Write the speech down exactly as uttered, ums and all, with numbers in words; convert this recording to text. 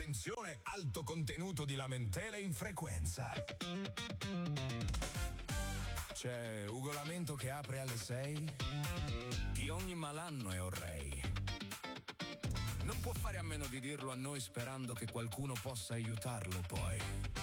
Attenzione, alto contenuto di lamentele in frequenza. C'è Ugolamento che apre alle sei di ogni malanno e orrei. Non può fare a meno di dirlo a noi sperando che qualcuno possa aiutarlo poi.